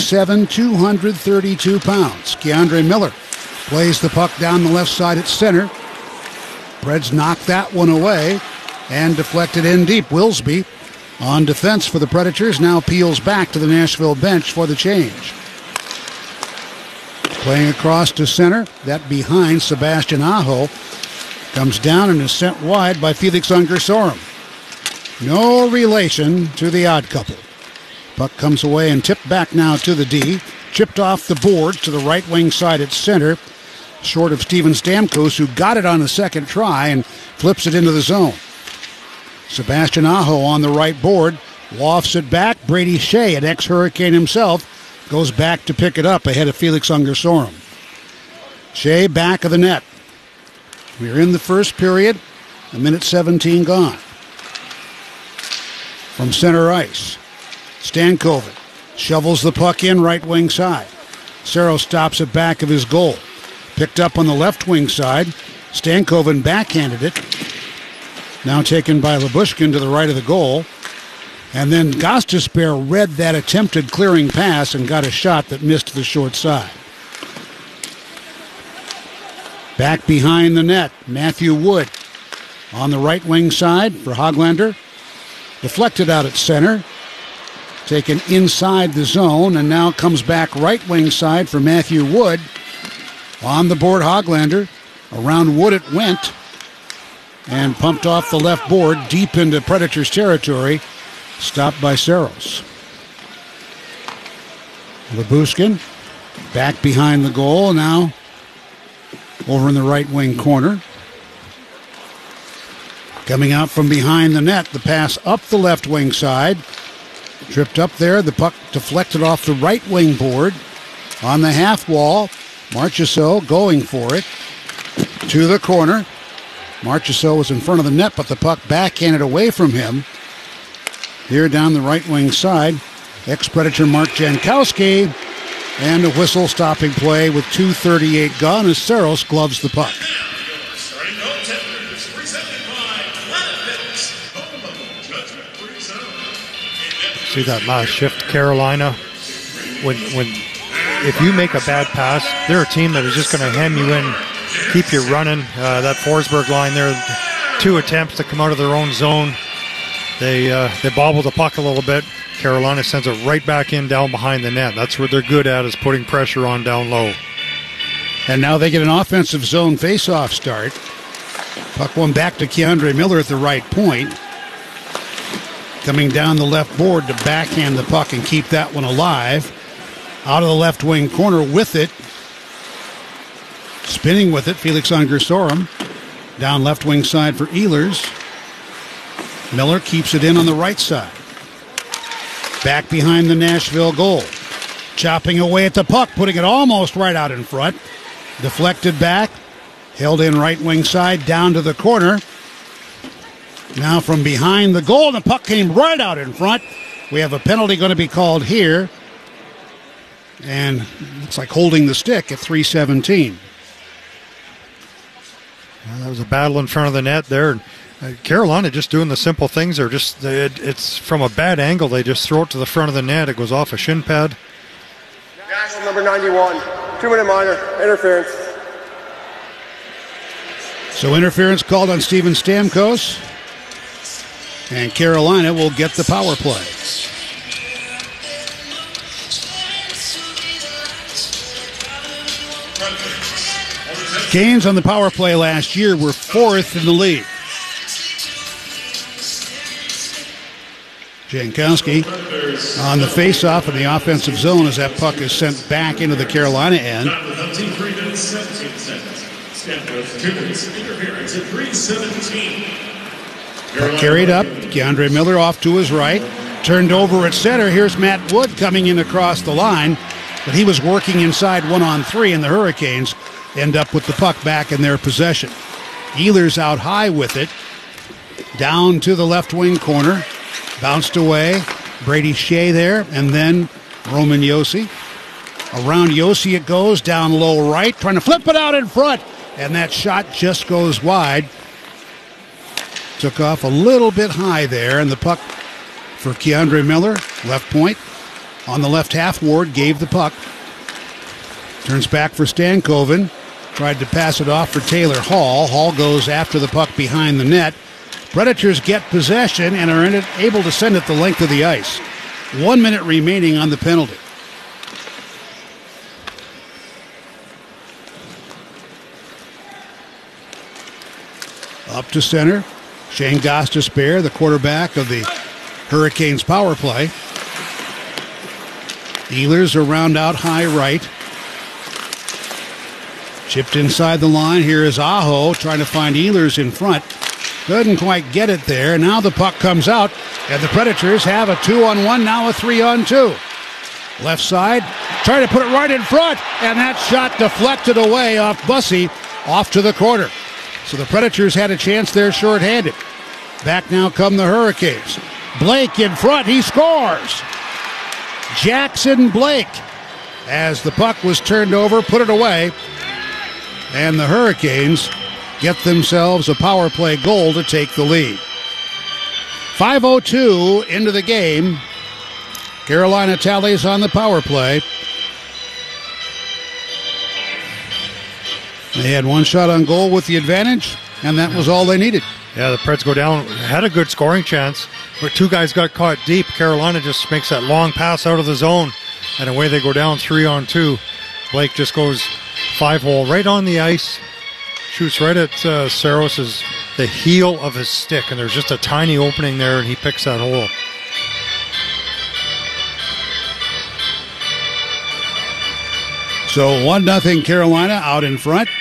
6'7", 232 pounds. Keandre Miller plays the puck down the left side at center. Preds knocked that one away and deflected in deep. Wilsby on defense for the Predators now peels back to the Nashville bench for the change. Playing across to center, that behind Sebastian Aho. Comes down and is sent wide by Felix Unger-Sorum. No relation to the odd couple. Puck comes away and tipped back now to the D. Chipped off the boards to the right wing side at center. Short of Steven Stamkos, who got it on the second try and flips it into the zone. Sebastian Aho on the right board. Lofts it back. Brady Shea, an ex-Hurricane himself, goes back to pick it up ahead of Felix Unger-Sorum. Shea back of the net. We're in the first period. 1:17 gone. From center ice, Stankoven shovels the puck in right wing side. Saros stops it back of his goal. Picked up on the left wing side. Stankoven backhanded it. Now taken by Lyubushkin to the right of the goal. And then Gostisbehere read that attempted clearing pass and got a shot that missed the short side. Back behind the net, Matthew Wood on the right wing side for Hoglander. Deflected out at center. Taken inside the zone and now comes back right wing side for Matthew Wood. On the board, Hoglander. Around Wood it went and pumped off the left board deep into Predators territory. Stopped by Saros. Lyubushkin back behind the goal now. Over in the right wing corner. Coming out from behind the net, the pass up the left wing side. Tripped up there, the puck deflected off the right wing board. On the half wall, Marchessault going for it. To the corner. Marchessault was in front of the net, but the puck backhanded away from him. Here down the right wing side, ex-Predator Mark Jankowski. And a whistle stopping play with 2:38 gone as Saros gloves the puck. See that last shift, Carolina? If you make a bad pass, they're a team that is just going to hem you in, keep you running. That Forsberg line there, 2 attempts to come out of their own zone. They bobble the puck a little bit. Carolina sends it right back in down behind the net. That's what they're good at, is putting pressure on down low. And now they get an offensive zone face-off start. Puck one back to Keandre Miller at the right point. Coming down the left board to backhand the puck and keep that one alive. Out of the left wing corner with it. Spinning with it, Felix Unger-Sorum. Down left wing side for Ehlers. Miller keeps it in on the right side. Back behind the Nashville goal. Chopping away at the puck, putting it almost right out in front. Deflected back. Held in right wing side, down to the corner. Now from behind the goal, the puck came right out in front. We have a penalty going to be called here. And looks like holding the stick at 3:17. Well, that was a battle in front of the net there. Carolina just doing the simple things. They're just, it's from a bad angle. They just throw it to the front of the net. It goes off a shin pad. Number 91, 2-minute minor, interference. So interference called on Steven Stamkos. And Carolina will get the power play. Canes on the power play last year were 4th in the league. Jankowski on the face-off in the offensive zone as that puck is sent back into the Carolina end. Puck carried up. Keandre Miller off to his right. Turned over at center. Here's Matt Wood coming in across the line. But he was working inside 1-on-3, and the Hurricanes end up with the puck back in their possession. Ehlers out high with it. Down to the left wing corner. Bounced away. Brady Shea there, and then Roman Josi. Around Josi it goes, down low right, trying to flip it out in front, and that shot just goes wide. Took off a little bit high there, and the puck for Keandre Miller, left point. on the left half. Ward gave the puck. Turns back for Stankoven. Tried to pass it off for Taylor Hall. Hall goes after the puck behind the net. Predators get possession and are able to send it the length of the ice. 1 minute remaining on the penalty. Up to center. Shane Gostisbehere, the quarterback of the Hurricanes power play. Ehlers around out high right. Chipped inside the line. Here is Aho trying to find Ehlers in front. Doesn't quite get it there. Now the puck comes out, and the Predators have a 2-on-1, now a 3-on-2. Left side, trying to put it right in front, and that shot deflected away off Bussey, off to the corner. So the Predators had a chance there shorthanded. Back now come the Hurricanes. Blake in front, he scores! Jackson Blake, as the puck was turned over, put it away, and the Hurricanes get themselves a power play goal to take the lead. 5:02 into the game. Carolina tallies on the power play. They had one shot on goal with the advantage, and that was all they needed. Yeah, the Preds go down, had a good scoring chance, but two guys got caught deep. Carolina just makes that long pass out of the zone, and away they go down 3-on-2. Blake just goes 5-hole right on the ice, shoots right at Saros' the heel of his stick, and there's just a tiny opening there, and he picks that hole. So 1-0 Carolina out in front.